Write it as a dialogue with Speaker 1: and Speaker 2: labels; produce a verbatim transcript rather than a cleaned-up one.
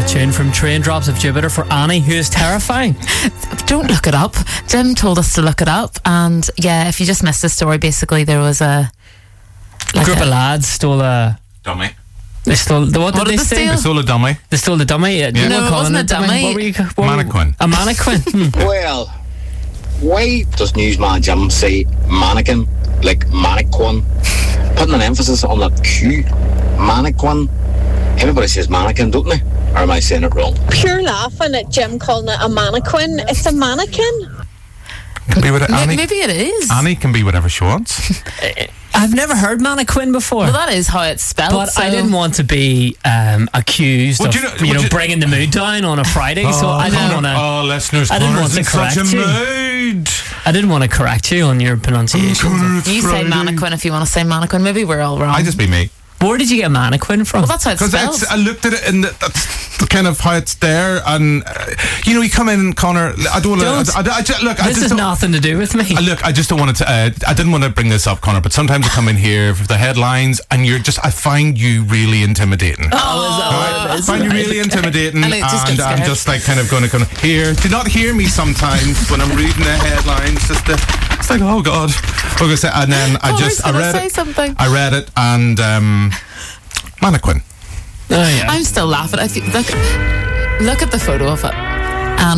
Speaker 1: tune from Train Drops of Jupiter for Annie, who is terrifying.
Speaker 2: Don't look it up. Jim told us to look it up, and yeah, if you just missed the story, basically there was a
Speaker 1: like a group a, of lads stole a
Speaker 3: dummy.
Speaker 1: They stole the what,
Speaker 2: what
Speaker 1: did,
Speaker 2: did
Speaker 1: they
Speaker 2: steal?
Speaker 1: steal?
Speaker 3: They stole a dummy.
Speaker 1: They stole the dummy. Yeah.
Speaker 2: No, no it wasn't a dummy.
Speaker 1: What were you? What
Speaker 3: mannequin.
Speaker 1: A mannequin.
Speaker 4: Well, why does Newsman Jim say mannequin like mannequin? Putting an emphasis on that Q, mannequin. Everybody says mannequin, don't they? Or am I saying it wrong?
Speaker 5: Pure laughing at Jim calling it a mannequin. It's a mannequin.
Speaker 3: Can be what Annie,
Speaker 2: maybe it is.
Speaker 3: Annie can be whatever she wants.
Speaker 1: I've never heard mannequin before.
Speaker 2: Well, that is how it's spelled.
Speaker 1: But
Speaker 2: so.
Speaker 1: I didn't want to be um, accused
Speaker 3: Would
Speaker 1: of
Speaker 3: you know,
Speaker 1: you know
Speaker 3: you,
Speaker 1: bringing the mood down on a Friday.
Speaker 3: oh,
Speaker 1: so I didn't want to.
Speaker 3: Oh, listeners,
Speaker 1: I didn't want to
Speaker 3: in
Speaker 1: correct
Speaker 3: such a
Speaker 1: you.
Speaker 3: Mood.
Speaker 1: I didn't want to correct you on your pronunciation.
Speaker 3: Oh,
Speaker 2: you say mannequin if you want to say mannequin. Maybe we're all wrong.
Speaker 3: I just be me.
Speaker 1: Where did you get mannequin from?
Speaker 2: Well, that's how it's spelled.
Speaker 3: Because I looked at it and that's the kind of how it's there, and uh, you know, you come in, Connor. I don't want to. I, I, I, I, look,
Speaker 1: this
Speaker 3: I just
Speaker 1: has nothing to do with me.
Speaker 3: Uh, look, I just don't want to. Uh, I didn't want to bring this up, Connor, but sometimes I come in here for the headlines, and you're just. I find you really intimidating.
Speaker 1: Oh, is that
Speaker 3: right? I find you really intimidating,
Speaker 2: and,
Speaker 3: and,
Speaker 2: just
Speaker 3: and I'm just like kind of going to kind of here. Do not hear me sometimes when I'm reading the headlines. Just the, it's like, oh God, what was I say? And then I
Speaker 2: oh,
Speaker 3: just I read
Speaker 2: say
Speaker 3: it.
Speaker 2: Something.
Speaker 3: I read it and. Um, Mannequin.
Speaker 1: Oh, yeah.
Speaker 2: I'm still laughing. I feel, look, look at the photo of it.